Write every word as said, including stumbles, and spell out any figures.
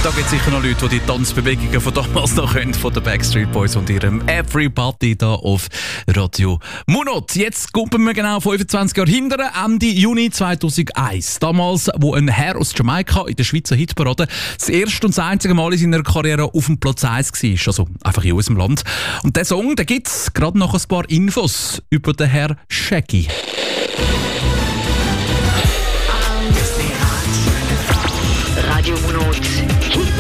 Da gibt es sicher noch Leute, die die Tanzbewegungen von damals noch können, von den Backstreet Boys und ihrem Everybody da auf Radio Monat. Jetzt kommen wir genau fünfundzwanzig Jahre hinterher, Ende Juni zweitausendeins. Damals, wo ein Herr aus Jamaika in der Schweizer Hitparade das erste und das einzige Mal in seiner Karriere auf dem Platz eins war. Also einfach in unserem Land. Und der Song, da gibt es gerade noch ein paar Infos über den Herr Shaggy. Radio Monat.